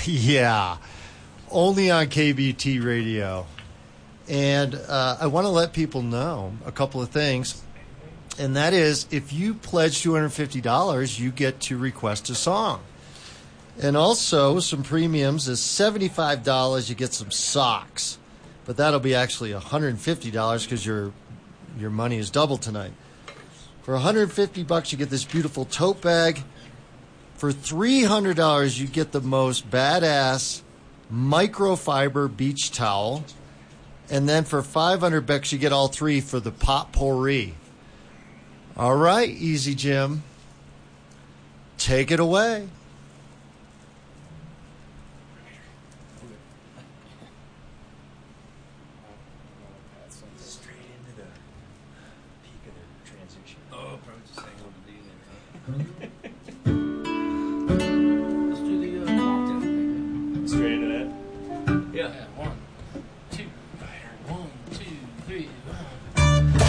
Yeah, only on KBT Radio. And I want to let people know a couple of things. And that is, if you pledge $250, you get to request a song. And also, some premiums is $75, you get some socks. But that'll be actually $150 because your money is double tonight. For $150, you get this beautiful tote bag. For $300, you get the most badass microfiber beach towel. And then for $500, you get all three for the potpourri. All right, Easy Jim. Take it away. Straight into the peak of the transition. Oh, probably just hang on to D there, huh? Let's do the walk down. Straight into that? Yeah. 1,